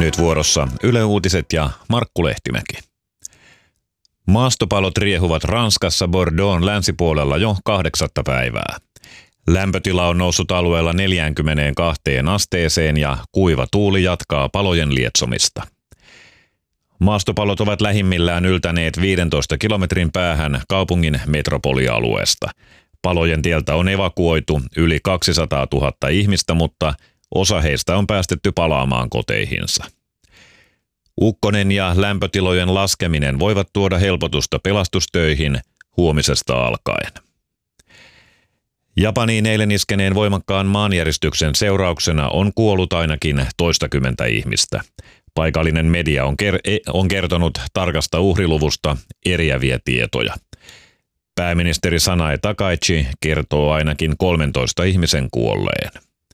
Nyt vuorossa Yle Uutiset ja Markku Lehtimäki. Maastopalot riehuvat Ranskassa Bordeaux'n länsipuolella jo 8. päivää. Lämpötila on noussut alueella 42 asteeseen ja kuiva tuuli jatkaa palojen lietsomista. Maastopalot ovat lähimmillään yltäneet 15 kilometrin päähän kaupungin metropolialueesta. Palojen tieltä on evakuoitu yli 200 000 ihmistä, mutta osa heistä on päästetty palaamaan koteihinsa. Ukkonen ja lämpötilojen laskeminen voivat tuoda helpotusta pelastustöihin huomisesta alkaen. Japaniin eilen iskeneen voimakkaan maanjäristyksen seurauksena on kuollut ainakin toistakymmentä ihmistä. Paikallinen media on kertonut tarkasta uhriluvusta eriäviä tietoja. Pääministeri Sanae Takaichi kertoo ainakin 13 ihmisen kuolleen.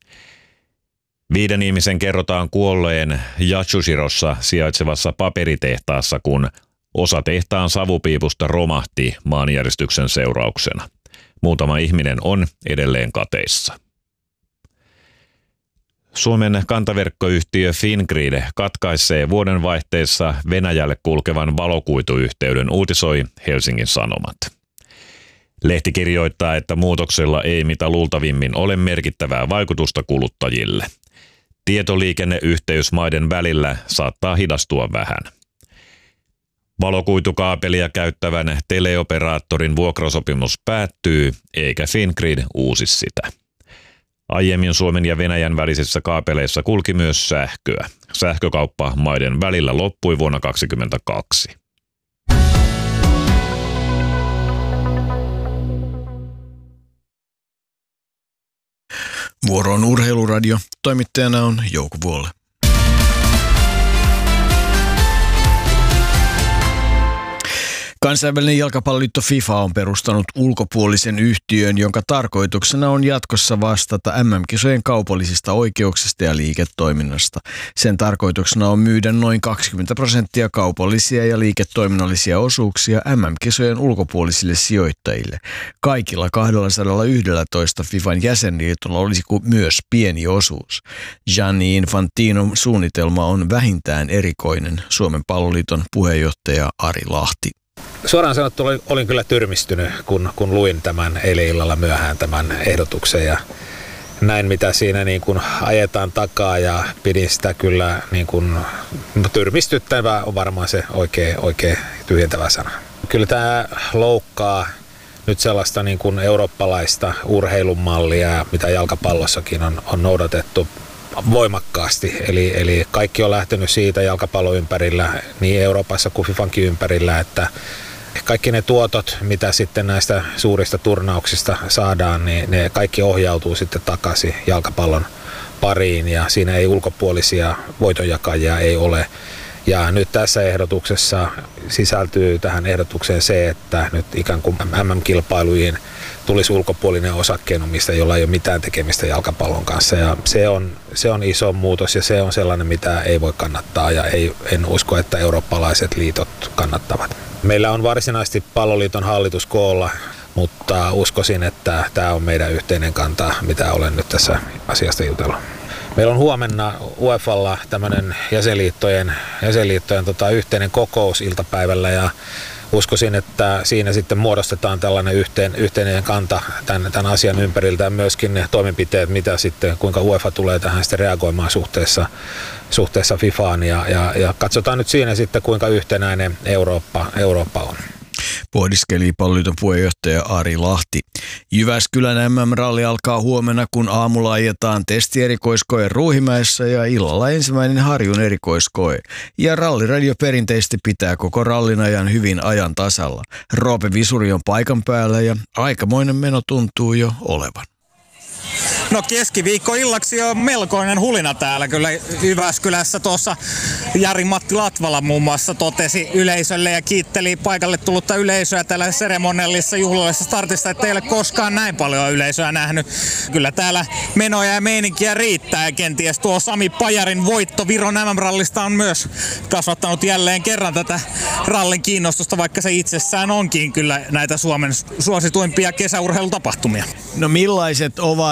5 ihmisen kerrotaan kuolleen Yatsushirossa sijaitsevassa paperitehtaassa, kun osa tehtaan savupiipusta romahti maanjäristyksen seurauksena. Muutama ihminen on edelleen kateissa. Suomen kantaverkkoyhtiö Fingrid katkaisee vuodenvaihteessa Venäjälle kulkevan valokuituyhteyden, uutisoi Helsingin Sanomat. Lehti kirjoittaa, että muutoksella ei mitä luultavimmin ole merkittävää vaikutusta kuluttajille. Tietoliikenneyhteys maiden välillä saattaa hidastua vähän. Valokuitukaapelia käyttävän teleoperaattorin vuokrasopimus päättyy, eikä Fingrid uusi sitä. Aiemmin Suomen ja Venäjän välisissä kaapeleissa kulki myös sähköä. Sähkökauppa maiden välillä loppui vuonna 2022. Vuoro on Urheiluradio. Toimittajana on Jouko Vuolle. Kansainvälinen jalkapalloliitto FIFA on perustanut ulkopuolisen yhtiön, jonka tarkoituksena on jatkossa vastata MM-kisojen kaupallisista oikeuksista ja liiketoiminnasta. Sen tarkoituksena on myydä noin 20% kaupallisia ja liiketoiminnallisia osuuksia MM-kisojen ulkopuolisille sijoittajille. Kaikilla 211 FIFAn jäsenliitolla olisi myös pieni osuus. Gianni Infantinon suunnitelma on vähintään erikoinen, Suomen palloliiton puheenjohtaja Ari Lahti. Suoraan sanottuna olin kyllä tyrmistynyt, kun luin tämän eilen illalla myöhään tämän ehdotuksen ja näin mitä siinä niin kuin ajetaan takaa ja pidin sitä kyllä niin kuin tyrmistyttävää on varmaan se oikein tyhjentävä sana. Kyllä tämä loukkaa nyt sellaista niin kuin eurooppalaista urheilun mallia, mitä jalkapallossakin on noudatettu voimakkaasti. Eli kaikki on lähtenyt siitä jalkapallon ympärillä, niin Euroopassa kuin FIFAnkin ympärillä, että kaikki ne tuotot, mitä sitten näistä suurista turnauksista saadaan, niin ne kaikki ohjautuu sitten takaisin jalkapallon pariin ja siinä ei ulkopuolisia voitonjakajia ei ole. Ja nyt tässä ehdotuksessa sisältyy tähän ehdotukseen se, että nyt ikään kuin MM-kilpailuihin tulisi ulkopuolinen osakkeenomistaja, jolla ei ole mitään tekemistä jalkapallon kanssa. Ja se on iso muutos ja se on sellainen, mitä ei voi kannattaa ja en usko, että eurooppalaiset liitot kannattavat. Meillä on varsinaisesti palloliiton hallitus koolla, mutta uskoisin, että tämä on meidän yhteinen kanta, mitä olen nyt tässä asiasta jutellut. Meillä on huomenna UEFalla tämmöinen jäsenliittojen yhteinen kokous iltapäivällä ja uskoisin, että siinä sitten muodostetaan tällainen yhteinen kanta tämän asian ympäriltä ja myöskin ne toimenpiteet, mitä sitten, kuinka UEFA tulee tähän sitten reagoimaan suhteessa FIFAan ja katsotaan nyt siinä sitten, kuinka yhtenäinen Eurooppa on. Pohdiskeli palloliiton puheenjohtaja Ari Lahti. Jyväskylän MM-ralli alkaa huomenna, kun aamulla ajetaan testierikoiskoe Ruuhimäessä ja illalla ensimmäinen Harjun erikoiskoe. Ja Ralliradio perinteisesti pitää koko rallin ajan hyvin ajan tasalla. Roope Visuri on paikan päällä ja aikamoinen meno tuntuu jo olevan. No keskiviikko illaksi on melkoinen hulina täällä kyllä Jyväskylässä. Tuossa Jari-Matti Latvala muun muassa totesi yleisölle ja kiitteli paikalle tullutta yleisöä tällä seremoniallisessa juhlallisessa startissa, että ei ole koskaan näin paljon yleisöä nähnyt. Kyllä täällä menoja ja meininkiä riittää ja kenties tuo Sami Pajarin voitto Viron MM-rallista on myös kasvattanut jälleen kerran tätä rallin kiinnostusta, vaikka se itsessään onkin kyllä näitä Suomen suosituimpia kesäurheilutapahtumia. No millaiset ovat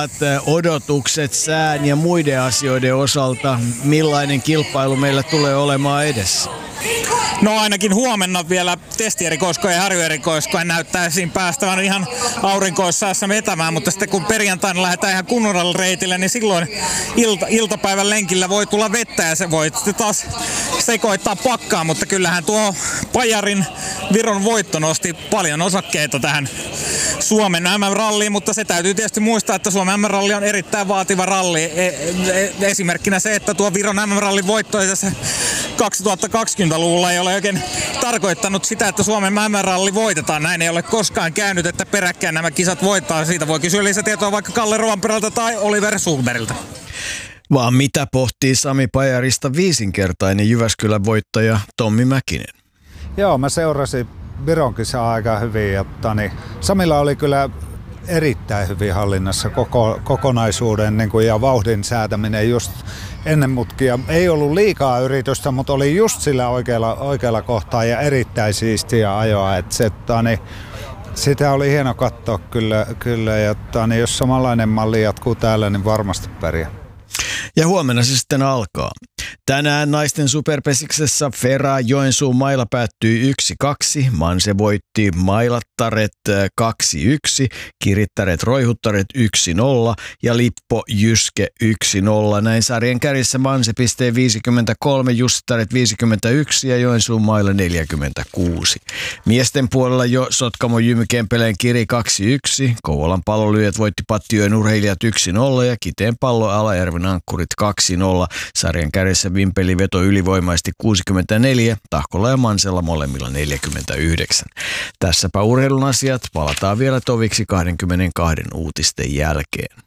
odotukset sään ja muiden asioiden osalta, millainen kilpailu meillä tulee olemaan edessä? No ainakin huomenna vielä testierikoiskoja ja harjoerikoiskoja näyttää siinä päästävän ihan aurinkoissaassa vetämään, mutta sitten kun perjantaina lähdetään ihan kunnolla reitille, niin silloin iltapäivän lenkillä voi tulla vettä ja se voi sitten taas sekoittaa pakkaa, mutta kyllähän tuo Pajarin Viron voitto nosti paljon osakkeita tähän Suomen MM-ralliin, mutta se täytyy tietysti muistaa, että Suomen MM-ralli on erittäin vaativa ralli. Esimerkkinä se, että tuo Viron MM-rallin voitto tässä 2020-luvulla ei ole oikein tarkoittanut sitä, että Suomen MM-ralli voitetaan. Näin ei ole koskaan käynyt, että peräkkäin nämä kisat voittaa. Siitä voi kysyä lisätietoa vaikka Kalle Rovanperältä tai Oliver Sundbergiltä. Vaan mitä pohtii Sami Pajarista viisinkertainen Jyväskylän voittaja Tommi Mäkinen? Joo, mä seurasin Viron kisaa aika hyvin ja Samilla oli kyllä erittäin hyvin hallinnassa kokonaisuuden niin kuin, ja vauhdin säätäminen just ennen mutkia. Ei ollut liikaa yritystä, mutta oli just sillä oikealla kohtaa ja erittäin siistiä ajoa. Et sitä oli hieno katsoa kyllä ja jos samanlainen malli jatkuu täällä, niin varmasti pärjää. Ja huomenna se sitten alkaa. Tänään naisten superpesiksessä Fera Joensuun maila päättyi 1-2. Manse voitti Mailattaret 2-1, Kirittäret Roihuttaret 1-0 ja Lippo Jyske 1-0. Näin sarjan kärjessä Manse pisteen 53, Jussittaret 51 ja Joensuun maila 46. Miesten puolella jo Sotkamo Jymy Kempeleen Kiri 2-1, Kouvolan Palolyöt voitti Pattijoen Urheilijat 1-0 ja Kiteen Pallo Alajärven Ankkurit 2-0. Sarjan kärjessä Vimpeli veto ylivoimaisesti 64, Tahkolla ja Mansella molemmilla 49. Tässäpä urheilun asiat, palataan vielä toviksi 22 uutisten jälkeen.